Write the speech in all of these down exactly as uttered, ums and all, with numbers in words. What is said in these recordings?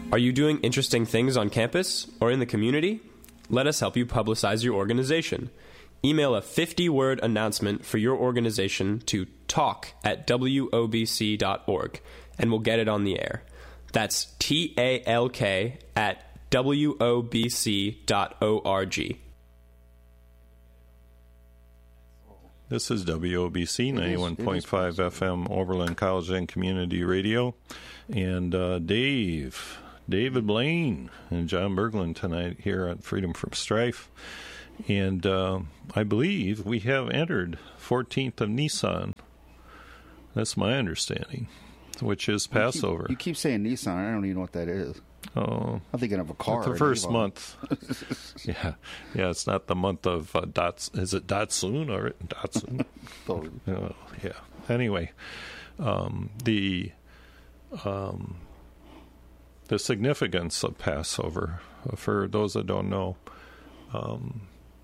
Are you doing interesting things on campus or in the community? Let us help you publicize your organization. Email a fifty-word announcement for your organization to talk at w o b c dot org, and we'll get it on the air. That's T A L K at w o b c dot org. This is W O B C ninety-one point five F M Overland College and Community Radio. And uh, Dave, David Blaine and John Berglund tonight here at Freedom from Strife. And uh, I believe we have entered fourteenth of Nisan. That's my understanding, which is Passover. You keep, you keep saying Nisan. I don't even know what that is. Oh, I'm thinking of a car. The first month. yeah, yeah. It's not the month of uh, dots. Is it Datsun or Datsun? oh, yeah. Anyway, um, the um, the significance of Passover, for those that don't know, um,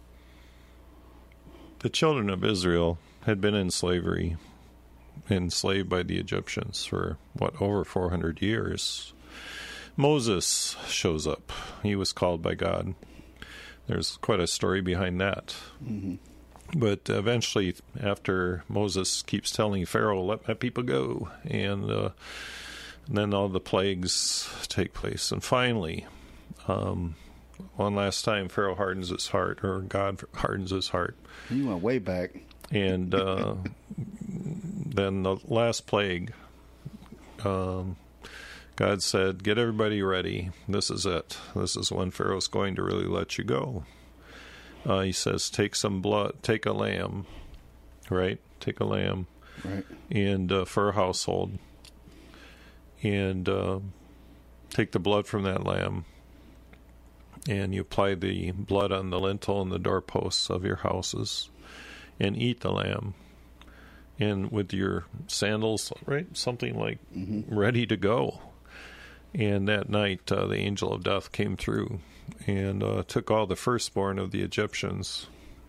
the children of Israel had been in slavery, enslaved by the Egyptians for what, over four hundred years. Moses shows up. He was called by God. There's quite a story behind that. Mm-hmm. But eventually, after Moses keeps telling Pharaoh, let my people go, and, uh, and then all the plagues take place. And finally, um, one last time, Pharaoh hardens his heart, or God hardens his heart. You went way back. And uh, then the last plague, um, God said, get everybody ready. This is it. This is when Pharaoh's going to really let you go. Uh, he says, take some blood, take a lamb, right? Take a lamb. Right. And uh, for a household. And uh, take the blood from that lamb. And you apply the blood on the lintel and the doorposts of your houses. And eat the lamb. And with your sandals, right? Something like mm-hmm. ready to go. And that night, uh, the angel of death came through and uh, took all the firstborn of the Egyptians.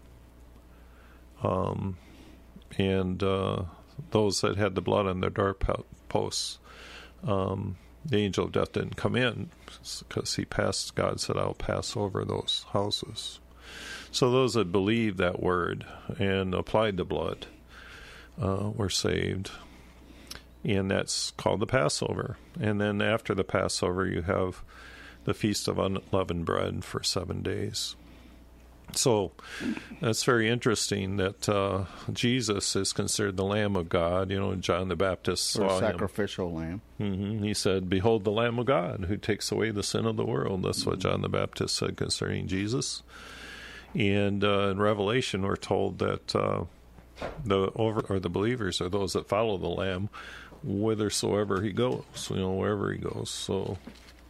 Um, and uh, those that had the blood on their doorposts, um, the angel of death didn't come in because he passed. God said, I'll pass over those houses. So those that believed that word and applied the blood uh, were saved. And that's called the Passover. And then after the Passover, you have the Feast of Unleavened Bread for seven days. So that's very interesting that uh, Jesus is considered the Lamb of God. You know, John the Baptist saw or sacrificial him. lamb. Mm-hmm. He said, behold the Lamb of God who takes away the sin of the world. That's mm-hmm. what John the Baptist said concerning Jesus. And uh, in Revelation, we're told that uh, the over or the believers are those that follow the Lamb whithersoever he goes, you know, wherever he goes. So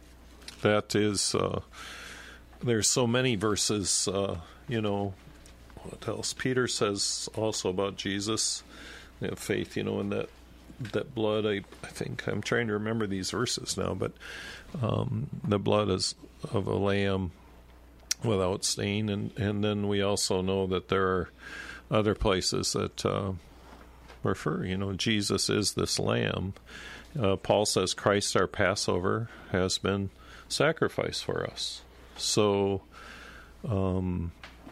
that is, uh, there's so many verses, uh, you know, what else? Peter says also about Jesus, they have faith, you know, in that that blood. I, I think, I'm trying to remember these verses now, but um, the blood is of a lamb without stain. And, and then we also know that there are other places that uh, refer, you know, Jesus is this lamb. Uh, Paul says Christ, our Passover, has been sacrificed for us. So um,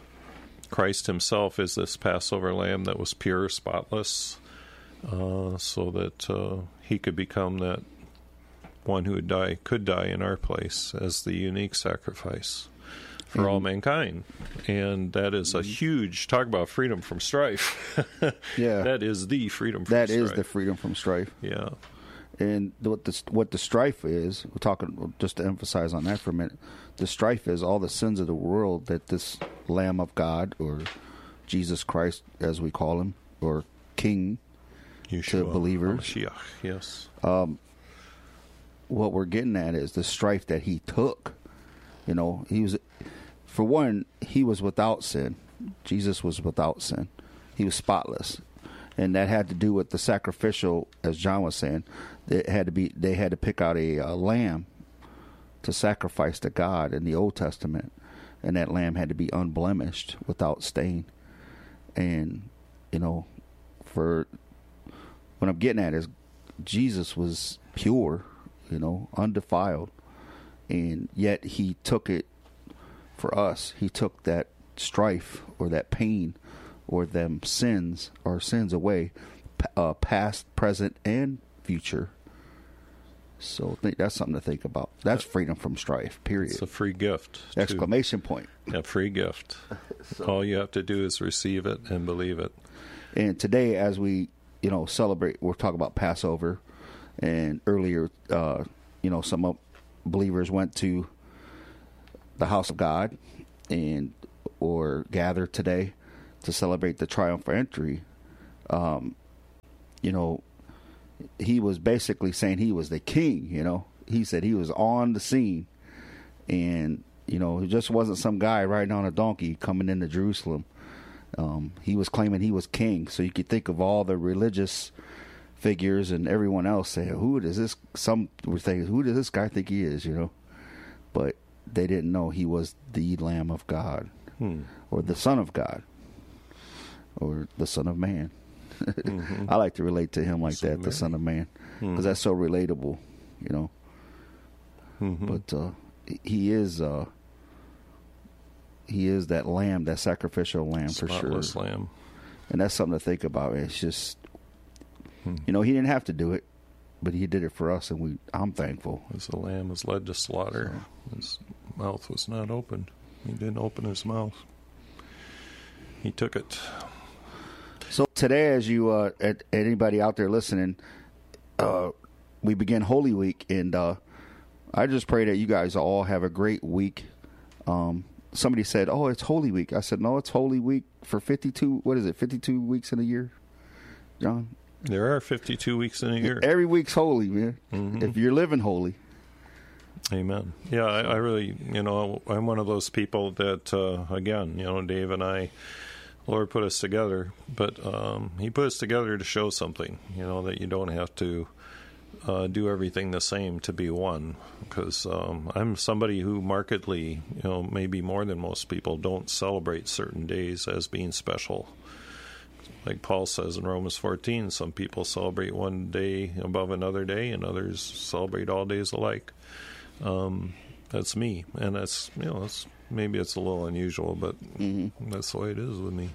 Christ himself is this Passover lamb that was pure, spotless, uh, so that uh, he could become that one who would die, could die in our place as the unique sacrifice for mm-hmm. all mankind. And that is a huge, talk about freedom from strife. Yeah. That is the freedom from that strife. That is the freedom from strife. Yeah. And what the, what the strife is, we're talking, just to emphasize on that for a minute, the strife is all the sins of the world that this Lamb of God, or Jesus Christ as we call him, or King Yeshua, to believers. Mashiach, yes. Um, what we're getting at is the strife that he took. You know, he was, for one, he was without sin. Jesus was without sin. He was spotless. And that had to do with the sacrificial, as John was saying. It had to be. They had to pick out a, a lamb to sacrifice to God in the Old Testament, and that lamb had to be unblemished, without stain. And you know, for what I'm getting at is, Jesus was pure, you know, undefiled, and yet he took it for us. He took that strife or that pain or them sins, our sins away, uh, past, present, and future. So I think that's something to think about. That's freedom from strife, period. It's a free gift. Exclamation to, point. A free gift. So, all you have to do is receive it and believe it. And today, as we, you know, celebrate, we're talking about Passover. And earlier, uh, you know, some believers went to the house of God and or gathered today to celebrate the triumphal entry. Um, you know, he was basically saying he was the king, you know. He said he was on the scene. And, you know, he just wasn't some guy riding on a donkey coming into Jerusalem. Um, he was claiming he was king. So you could think of all the religious figures and everyone else saying, who does this, some were thinking, who does this guy think he is, you know? But they didn't know he was the Lamb of God, hmm. or the Son of God, or the Son of Man. Mm-hmm. I like to relate to him like Son that, the Son of Man, because mm-hmm. that's so relatable, you know. Mm-hmm. But uh, he is uh, he is that lamb, that sacrificial lamb, Spotless for sure. Lamb. And that's something to think about. It's just, hmm. you know, he didn't have to do it, but he did it for us, and we. I'm thankful. As the lamb was led to slaughter, so. His mouth was not opened. He didn't open his mouth. He took it. So today, as you, uh, at, anybody out there listening, uh, we begin Holy Week, and uh, I just pray that you guys all have a great week. Um, somebody said, "Oh, it's Holy Week." I said, "No, it's Holy Week for fifty-two. What is it? fifty-two weeks in a year, John?" There are fifty-two weeks in a year. Every week's holy, man. Mm-hmm. If you're living holy. Amen. Yeah, I, I really, you know, I'm one of those people that, uh, again, you know, Dave and I. Lord put us together, but um, he put us together to show something, you know, that you don't have to uh, do everything the same to be one. Because um, I'm somebody who markedly, you know, maybe more than most people, don't celebrate certain days as being special. Like Paul says in Romans fourteen, some people celebrate one day above another day, and others celebrate all days alike. Um, that's me, and that's, you know, that's maybe it's a little unusual, but mm-hmm. that's the way it is with me.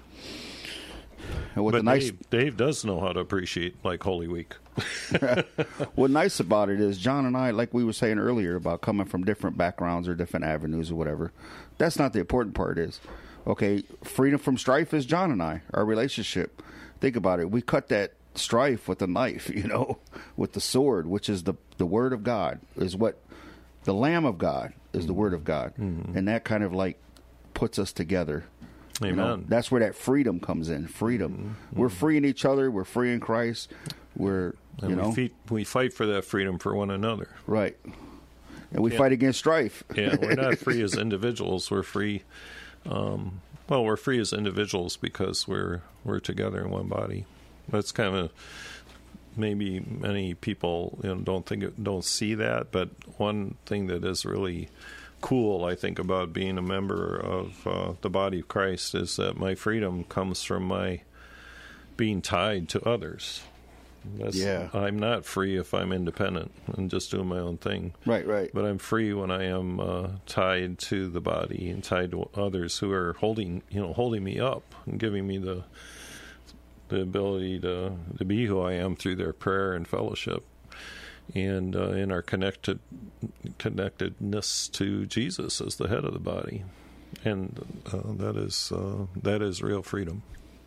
And what but the nice... Dave, Dave does know how to appreciate, like, Holy Week. What's nice about it is John and I, like we were saying earlier, about coming from different backgrounds or different avenues or whatever, that's not the important part is, okay, freedom from strife is John and I, our relationship. Think about it. We cut that strife with a knife, you know, with the sword, which is the, the Word of God, is what the Lamb of God is, the Word of God. Mm-hmm. And that kind of like puts us together. Amen. You know, that's where that freedom comes in. Freedom. Mm-hmm. We're free in each other. We're free in Christ. We're, and you we know. Feed, we fight for that freedom for one another. Right. And we yeah. fight against strife. Yeah, we're not free as individuals. We're free. Um, well, we're free as individuals because we're we're together in one body. That's kind of maybe many people, you know, don't think it, don't see that. But one thing that is really cool, I think, about being a member of uh, the body of Christ is that my freedom comes from my being tied to others. That's, yeah. I'm not free if I'm independent and just doing my own thing. Right, right. But I'm free when I am uh, tied to the body and tied to others who are holding, you know, holding me up and giving me the the ability to to be who I am through their prayer and fellowship, and uh, in our connected connectedness to Jesus as the head of the body, and uh, that is uh, that is real freedom.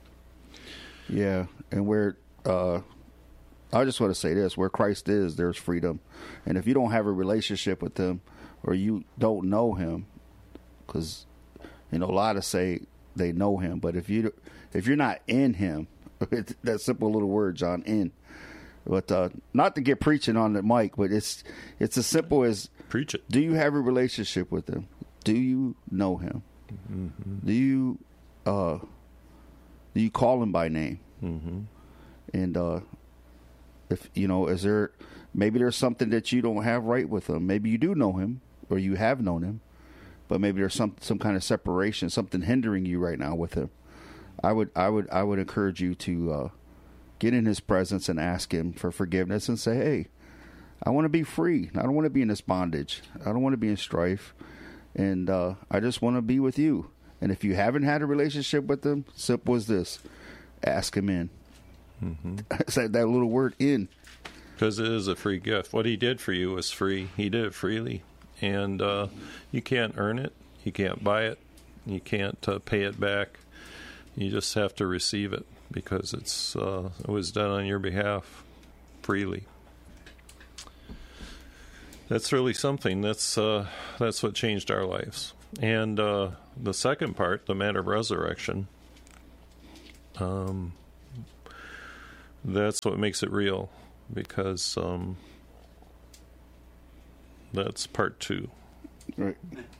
Yeah, and where. Uh I just want to say this, where Christ is, there's freedom. And if you don't have a relationship with him or you don't know him, because, you know, a lot of say they know him, but if, you, if you're not in him, that simple little word, John, in. But uh, not to get preaching on the mic, but it's it's as simple as, preach it. Do you have a relationship with him? Do you know him? Mm-hmm. Do you uh, do you call him by name? Mm-hmm. And, uh, if you know, is there maybe there's something that you don't have right with him? Maybe you do know him or you have known him, but maybe there's some some kind of separation, something hindering you right now with him. I would I would I would encourage you to uh, get in his presence and ask him for forgiveness and say, "Hey, I want to be free. I don't want to be in this bondage. I don't want to be in strife. And uh, I just want to be with you. And if you haven't had a relationship with him, simple as this. Ask him in. Mm-hmm. It's that, that little word, in. Because it is a free gift. What he did for you was free. He did it freely. And uh, you can't earn it. You can't buy it. You can't uh, pay it back. You just have to receive it because it's uh, it was done on your behalf freely. That's really something. That's uh, that's what changed our lives. And uh, the second part, the matter of resurrection, um, that's what makes it real, because um, that's part two. Right.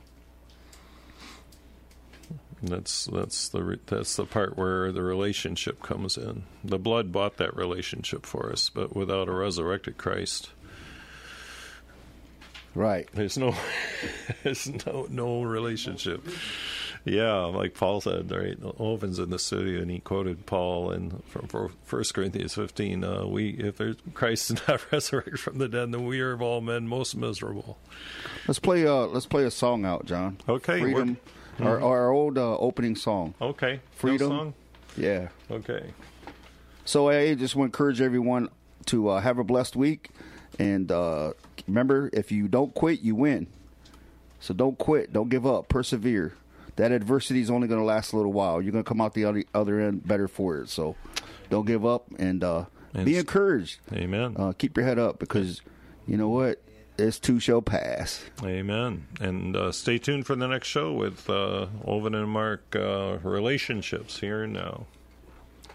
That's that's the that's the part where the relationship comes in. The blood bought that relationship for us, but without a resurrected Christ, right? There's no there's no no relationship. Yeah, like Paul said, right? Owen's in the studio, and he quoted Paul in from First Corinthians fifteen. Uh, we if there's, Christ is not resurrected from the dead, then we are of all men most miserable. Let's play. Uh, let's play a song out, John. Okay, Freedom. Our, our old uh, opening song. Okay. Freedom. No song? Yeah. Okay. So I just want to encourage everyone to uh, have a blessed week. And uh, remember, if you don't quit, you win. So don't quit. Don't give up. Persevere. That adversity is only going to last a little while. You're going to come out the other, other end better for it. So don't give up, and, uh, and be encouraged. Amen. Uh, keep your head up, because you know what? This too shall pass. Amen. And uh, stay tuned for the next show with uh, Owen and Mark, uh, Relationships Here and Now.